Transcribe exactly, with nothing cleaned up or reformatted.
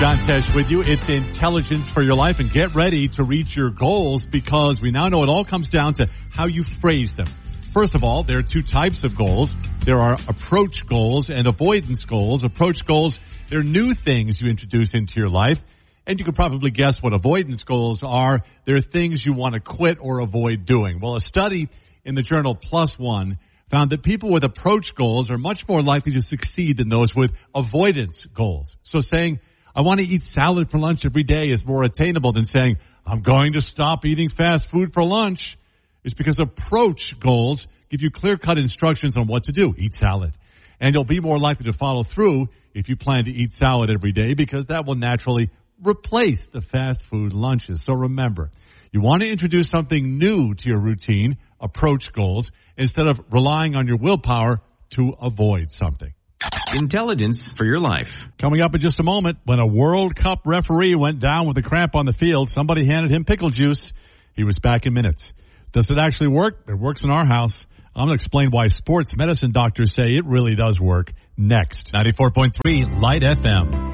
John Tesh with you. It's intelligence for your life, and get ready to reach your goals because we now know it all comes down to how you phrase them. First of all, there are two types of goals. There are approach goals and avoidance goals. Approach goals, they're new things you introduce into your life. And you can probably guess what avoidance goals are. They're things you want to quit or avoid doing. Well, a study in the journal PLOS ONE found that people with approach goals are much more likely to succeed than those with avoidance goals. So saying, I want to eat salad for lunch every day is more attainable than saying, I'm going to stop eating fast food for lunch. It's because approach goals give you clear-cut instructions on what to do. Eat salad. And you'll be more likely to follow through if you plan to eat salad every day because that will naturally replace the fast food lunches. So remember, you want to introduce something new to your routine, approach goals, instead of relying on your willpower to avoid something. Intelligence for your life. Coming up in just a moment, when a World Cup referee went down with a cramp on the field, somebody handed him pickle juice. He was back in minutes. Does it actually work? It works in our house. I'm going to explain why sports medicine doctors say it really does work next. ninety-four point three Light F M.